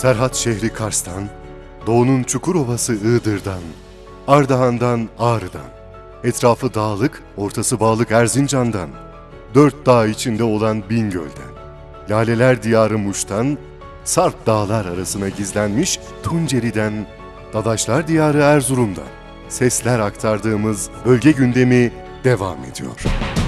Serhat şehri Kars'tan, doğunun Çukurovası Iğdır'dan, Ardahan'dan Ağrı'dan, etrafı dağlık, ortası bağlık Erzincan'dan, dört dağ içinde olan Bingöl'den, Laleler Diyarı Muş'tan, Sarp dağlar arasına gizlenmiş Tunceli'den, Dadaşlar Diyarı Erzurum'dan sesler aktardığımız bölge gündemi devam ediyor.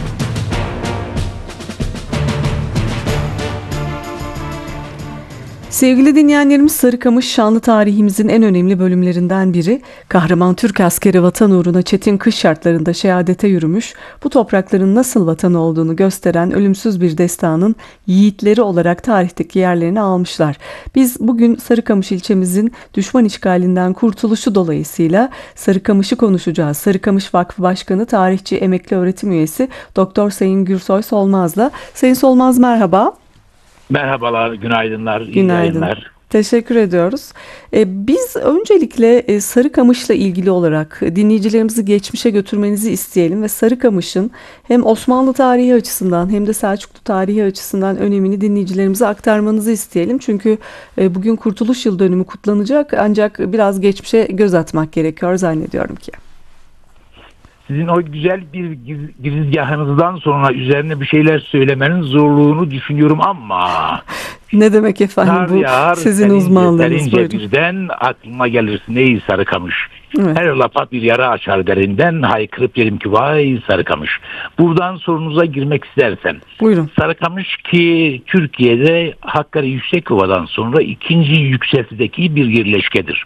Sevgili dinleyenlerimiz, Sarıkamış şanlı tarihimizin en önemli bölümlerinden biri. Kahraman Türk askeri vatan uğruna çetin kış şartlarında şehadete yürümüş, bu toprakların nasıl vatan olduğunu gösteren ölümsüz bir destanın yiğitleri olarak tarihteki yerlerini almışlar. Biz bugün Sarıkamış ilçemizin düşman işgalinden kurtuluşu dolayısıyla Sarıkamış'ı konuşacağız. Sarıkamış Vakfı Başkanı, tarihçi, emekli öğretim üyesi Doktor Sayın Gürsoy Solmaz'la. Sayın Solmaz, merhaba. Merhabalar, günaydınlar, iyi Günaydın. yayınlar. Teşekkür ediyoruz. Biz öncelikle Sarıkamış'la ilgili olarak dinleyicilerimizi geçmişe götürmenizi isteyelim ve Sarıkamış'ın hem Osmanlı tarihi açısından hem de Selçuklu tarihi açısından önemini dinleyicilerimize aktarmanızı isteyelim. Çünkü bugün Kurtuluş Yıl Dönümü kutlanacak, ancak biraz geçmişe göz atmak gerekiyor zannediyorum ki. Sizin o güzel bir girizgahınızdan sonra üzerine bir şeyler söylemenin zorluğunu düşünüyorum ama... Ne demek efendim, Kar bu yağar, sizin uzmanlığınız. senince Buyurun. birden aklıma gelirsin ey Sarıkamış. Evet. Her lapa bir yara açar derinden, haykırıp derim ki vay Sarıkamış. Buradan sorunuza girmek istersem. Buyurun. Sarıkamış ki Türkiye'de Hakkari Yüksekova'dan sonra ikinci yükseltideki bir yerleşkedir.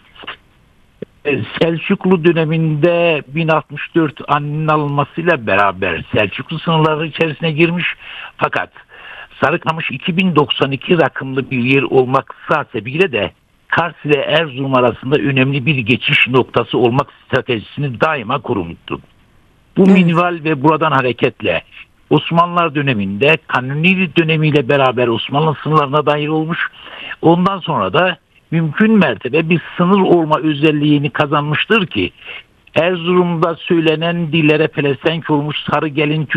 Selçuklu döneminde 1064 annenin alınmasıyla beraber Selçuklu sınırları içerisine girmiş, fakat Sarıkamış 2092 rakımlı bir yer olmak sebebiyle de Kars ile Erzurum arasında önemli bir geçiş noktası olmak stratejisini daima korumuştu. Bu minval ve buradan hareketle Osmanlılar döneminde Kanuni dönemiyle beraber Osmanlı sınırlarına dahil olmuş, ondan sonra da mümkün mertebe bir sınır olma özelliğini kazanmıştır ki Erzurum'da söylenen dillere pelesenk olmuş sarı gelin